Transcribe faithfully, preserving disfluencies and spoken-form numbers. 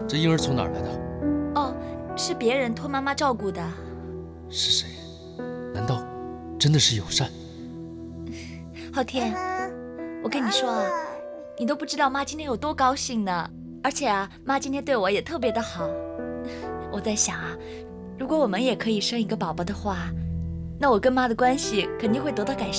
这婴儿从哪儿来的？ 哦，是别人托妈妈照顾的。 是谁？难道真的是友善？ 昊天，我跟你说啊，你都不知道妈今天有多高兴呢。而且啊，妈今天对我也特别的好。我在想啊，如果我们也可以生一个宝宝的话，那我跟妈的关系肯定会得到改善。